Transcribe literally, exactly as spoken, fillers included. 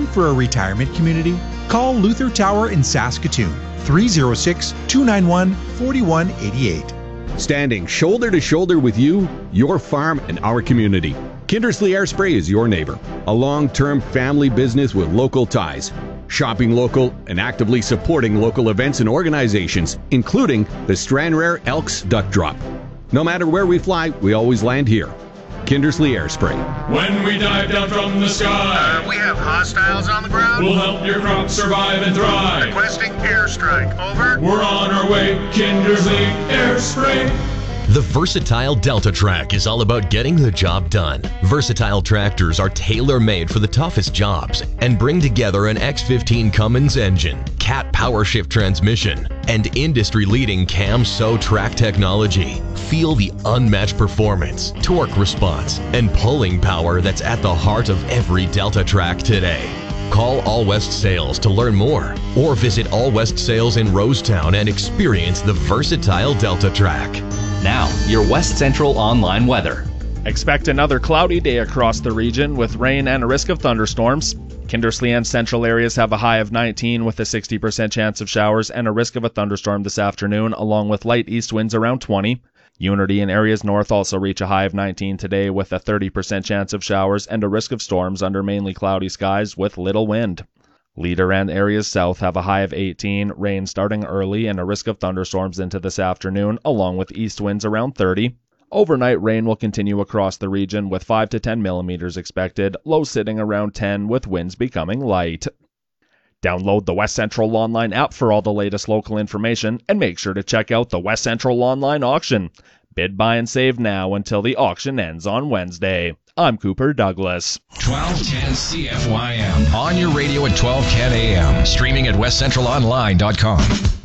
for a retirement community? Call Luther Tower in Saskatoon, three oh six, two nine one, four one eight eight. Standing shoulder to shoulder with you, your farm, and our community. Kindersley Air Spray is your neighbor. A long-term family business with local ties. Shopping local and actively supporting local events and organizations, including the Stranraer Elks Duck Drop. No matter where we fly, we always land here. Kindersley Air Spray. When we dive down from the sky, uh, we have hostiles on the ground. We'll help your crops survive and thrive. Requesting airstrike. Over. We're on our way. Kindersley Air Spray. The Versatile Delta Track is all about getting the job done. Versatile tractors are tailor-made for the toughest jobs and bring together an X fifteen Cummins engine, Cat PowerShift transmission, and industry-leading Cam-So track technology. Feel the unmatched performance, torque response, and pulling power that's at the heart of every Delta Track today. Call All West Sales to learn more, or visit All West Sales in Rosetown and experience the versatile Delta Track. Now, your West Central online weather. Expect another cloudy day across the region with rain and a risk of thunderstorms. Kindersley and central areas have a high of nineteen with a sixty percent chance of showers and a risk of a thunderstorm this afternoon, along with light east winds around twenty. Unity and areas north also reach a high of nineteen today with a thirty percent chance of showers and a risk of storms under mainly cloudy skies with little wind. Leader and areas south have a high of eighteen, rain starting early and a risk of thunderstorms into this afternoon, along with east winds around thirty. Overnight rain will continue across the region with five to ten millimeters expected, low sitting around ten with winds becoming light. Download the West Central Online app for all the latest local information and make sure to check out the West Central Online auction. Bid, buy, and save now until the auction ends on Wednesday. I'm Cooper Douglas. twelve ten C F Y M. On your radio at twelve ten A M. Streaming at west central online dot com.